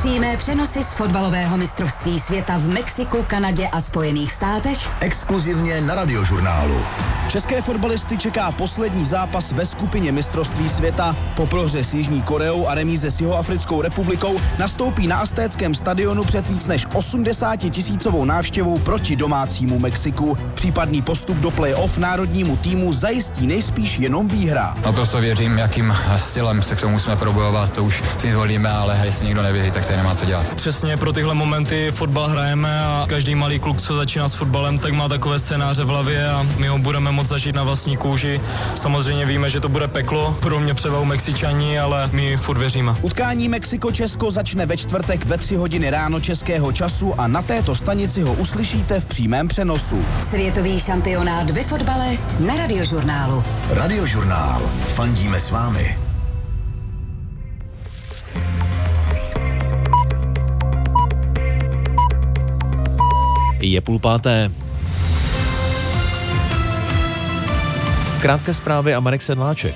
Přímé přenosy z fotbalového mistrovství světa v Mexiku, Kanadě a Spojených státech exkluzivně na Radiožurnálu. České fotbalisty čeká poslední zápas ve skupině mistrovství světa. Po prohře s Jižní Koreou a remíze s Jihoafrickou republikou nastoupí na Aztéckém stadionu před víc než 80 000 návštěvou proti domácímu Mexiku. Případný postup do play-off národnímu týmu zajistí nejspíš jenom výhra. Naprosto věřím, jakým stylem se k tomu musíme probojovat, to už si zvolíme, ale jestli nikdo nevěří, tak tady nemá co dělat. Přesně pro tyhle momenty fotbal hrajeme a každý malý kluk, co začíná s fotbalem, tak má takové scénáře v hlavě a my ho budeme moct zažít na vlastní kůži. Samozřejmě víme, že to bude peklo, pro mě převahu Mexičani, ale my furt věříme. Utkání Mexiko-Česko začne ve čtvrtek ve 3 hodiny ráno českého času a na této stanici ho uslyšíte v přímém přenosu. Světový šampionát ve fotbale na Radiožurnálu. Radiožurnál. Fandíme s vámi. Je 4:30. Krátké zprávy a Marek Sedláček.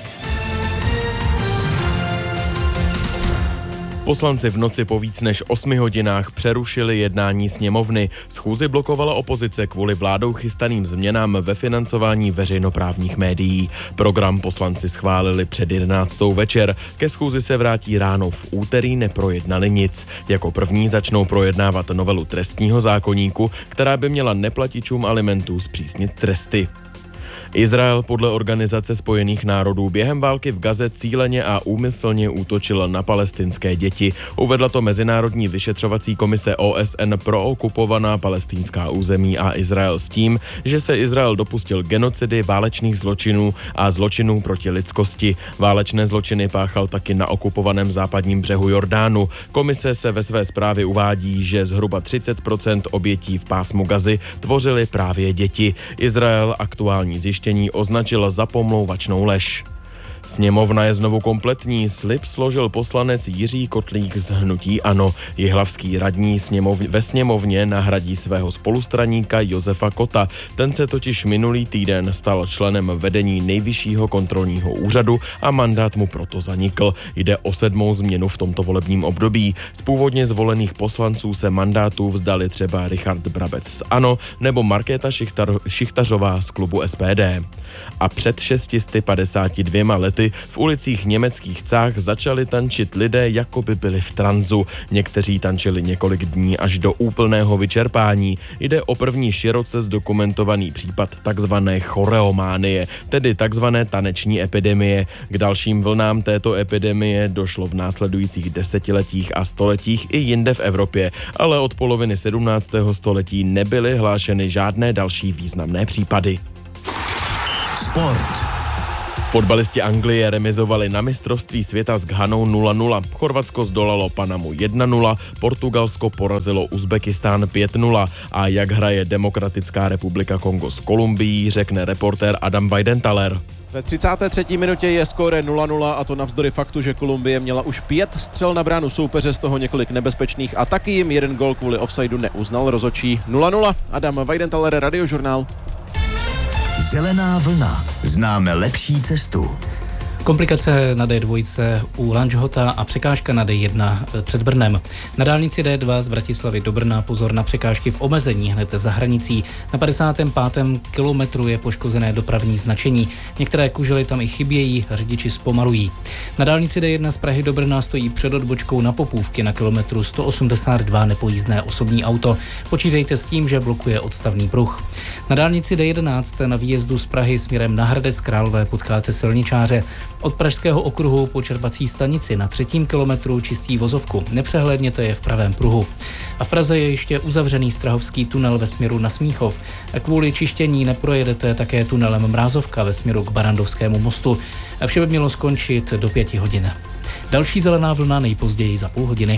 Poslanci v noci po víc než 8 hodinách přerušili jednání sněmovny. Schůzi blokovala opozice kvůli vládou chystaným změnám ve financování veřejnoprávních médií. Program poslanci schválili před 11. večer. Ke schůzi se vrátí ráno. V úterý neprojednali nic. Jako první začnou projednávat novelu trestního zákoníku, která by měla neplatičům alimentů zpřísnit tresty. Izrael podle Organizace spojených národů během války v Gaze cíleně a úmyslně útočil na palestinské děti. Uvedla to Mezinárodní vyšetřovací komise OSN pro okupovaná palestinská území a Izrael s tím, že se Izrael dopustil genocidy, válečných zločinů a zločinů proti lidskosti. Válečné zločiny páchal taky na okupovaném západním břehu Jordánu. Komise se ve své zprávě uvádí, že zhruba 30% obětí v pásmu Gazy tvořily právě děti. Izrael aktuální zjištění označil za pomlouvačnou lež. Sněmovna je znovu kompletní, slib složil poslanec Jiří Kotlík z hnutí ANO. Jihlavský radní ve sněmovně nahradí svého spolustraníka Josefa Kota. Ten se totiž minulý týden stal členem vedení Nejvyššího kontrolního úřadu a mandát mu proto zanikl. Jde o 7. změnu v tomto volebním období. Z původně zvolených poslanců se mandátů vzdali třeba Richard Brabec z ANO nebo Markéta Šichtařová z klubu SPD. A před 652 lety v ulicích německých Cách začali tančit lidé, jako by byli v tranzu. Někteří tančili několik dní až do úplného vyčerpání. Jde o první široce zdokumentovaný případ takzvané choreománie, tedy takzvané taneční epidemie. K dalším vlnám této epidemie došlo v následujících desetiletích a stoletích i jinde v Evropě, ale od poloviny 17. století nebyly hlášeny žádné další významné případy. Sport. Fotbalisti Anglie remizovali na mistrovství světa s Ghanou 0-0. Chorvatsko zdolalo Panamu 1-0, Portugalsko porazilo Uzbekistán 5-0. A jak hraje Demokratická republika Kongo s Kolumbií, řekne reportér Adam Weidenthaler. Ve 33. minutě je skóre 0-0 a to navzdory faktu, že Kolumbie měla už 5 střel na bránu soupeře, z toho několik nebezpečných a taky jim jeden gól kvůli offsideu neuznal rozhodčí. 0-0. Adam Weidenthaler, Radiožurnál. Zelená vlna. Známe lepší cestu. Komplikace na D2 u Lanžhota a překážka na D1 před Brnem. Na dálnici D2 z Bratislavy do Brna pozor na překážky v omezení hned za hranicí. Na 55. kilometru je poškozené dopravní značení. Některé kužely tam i chybějí, řidiči zpomalují. Na dálnici D1 z Prahy do Brna stojí před odbočkou na Popůvky na kilometru 182 nepojízdné osobní auto. Počítejte s tím, že blokuje odstavný pruh. Na dálnici D11 na výjezdu z Prahy směrem na Hradec Králové potkáte silničáře. Od Pražského okruhu po čerpací stanici na 3. kilometru čistí vozovku. Nepřehlédněte je v pravém pruhu. A v Praze je ještě uzavřený Strahovský tunel ve směru na Smíchov. A kvůli čištění neprojedete také tunelem Mrázovka ve směru k Barandovskému mostu. A vše by mělo skončit do 5 hodin. Další zelená vlna nejpozději za půl hodiny.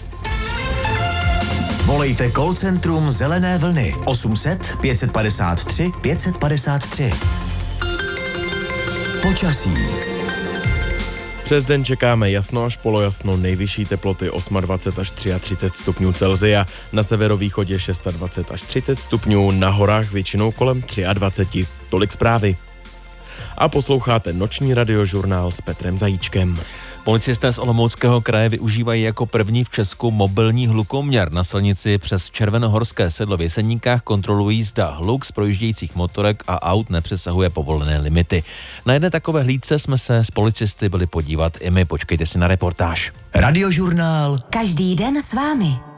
Volejte call centrum Zelené vlny 800 553 553. Počasí. Přes den čekáme jasno až polojasno, nejvyšší teploty 28 až 33 stupňů Celsia, na severovýchodě 26 až 30 stupňů, na horách většinou kolem 23. Tolik zprávy. A posloucháte noční radiožurnál s Petrem Zajíčkem. Policisté z Olomouckého kraje využívají jako první v Česku mobilní hlukoměr. Na silnici přes Červenohorské sedlo v Jeseníkách kontrolují, zda hluk z projíždějících motorek a aut nepřesahuje povolené limity. Na jedné takové hlídce jsme se s policisty byli podívat i my. Počkejte si na reportáž. Radiožurnál. Každý den s vámi.